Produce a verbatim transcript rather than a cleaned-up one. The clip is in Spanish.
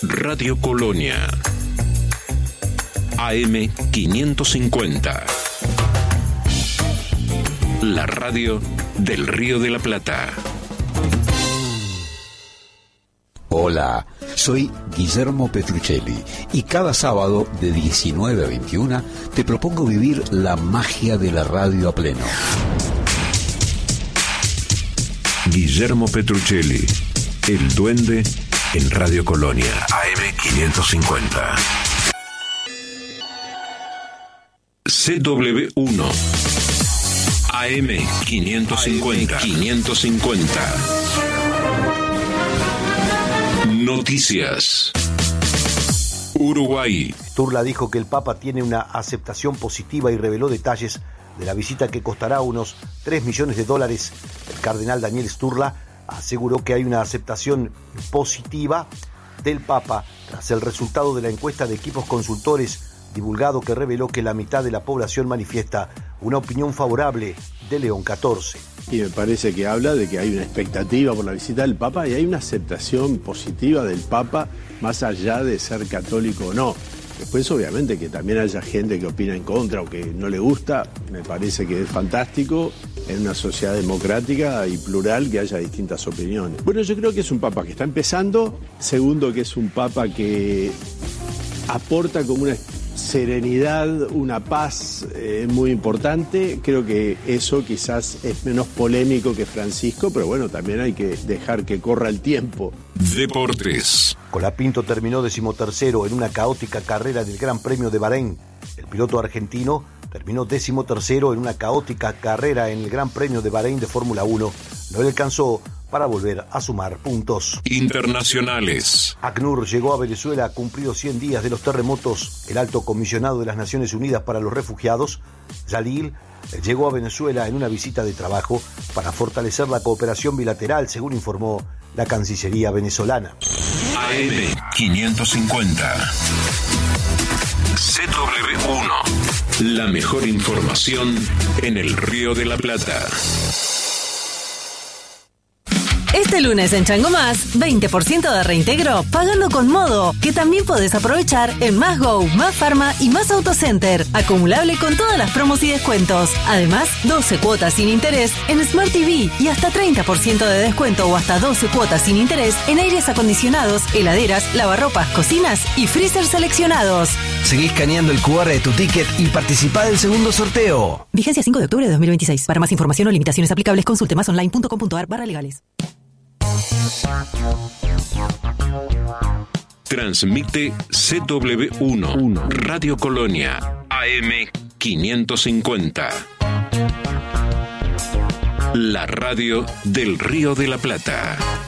Radio Colonia. A M quinientos cincuenta. La radio del Río de la Plata. Hola, soy Guillermo Petruccelli y cada sábado de diecinueve a veintiuna te propongo vivir la magia de la radio a pleno. Guillermo Petruccelli, el duende en Radio Colonia. A M quinientos cincuenta. C W uno. A M quinientos cincuenta. quinientos cincuenta. Noticias. Uruguay. Sturla dijo que el Papa tiene una aceptación positiva y reveló detalles de la visita que costará unos tres millones de dólares. El cardenal Daniel Sturla aseguró que hay una aceptación positiva del Papa tras el resultado de la encuesta de equipos consultores divulgado que reveló que la mitad de la población manifiesta una opinión favorable de León catorce. Y me parece que habla de que hay una expectativa por la visita del Papa y hay una aceptación positiva del Papa más allá de ser católico o no. Después, obviamente, que también haya gente que opina en contra o que no le gusta, me parece que es fantástico en una sociedad democrática y plural que haya distintas opiniones. Bueno, yo creo que es un Papa que está empezando. Segundo, que es un Papa que aporta como una serenidad, una paz eh, muy importante. Creo que eso quizás es menos polémico que Francisco, pero bueno, también hay que dejar que corra el tiempo. Deportes. Colapinto terminó decimotercero en una caótica carrera del Gran Premio de Bahrein. El piloto argentino terminó decimotercero en una caótica carrera en el Gran Premio de Bahrein de Fórmula uno. No le alcanzó para volver a sumar puntos. Internacionales. ACNUR llegó a Venezuela cumplidos cien días de los terremotos. El alto comisionado de las Naciones Unidas para los Refugiados, Jalil, llegó a Venezuela en una visita de trabajo para fortalecer la cooperación bilateral, según informó la Cancillería venezolana. A M quinientos cincuenta. C W uno. La mejor información en el Río de la Plata. Este lunes en Chango Más, veinte por ciento de reintegro pagando con Modo, que también podés aprovechar en Más Go, Más Pharma y Más Autocenter, acumulable con todas las promos y descuentos. Además, doce cuotas sin interés en Smart T V y hasta treinta por ciento de descuento o hasta doce cuotas sin interés en aires acondicionados, heladeras, lavarropas, cocinas y freezer seleccionados. Seguí escaneando el cu erre de tu ticket y participá del segundo sorteo. Vigencia cinco de octubre de dos mil veintiséis. Para más información o limitaciones aplicables, consulte masonline punto com punto a r barra legales. Transmite C W uno, Radio Colonia, A M quinientos cincuenta. La radio del Río de la Plata.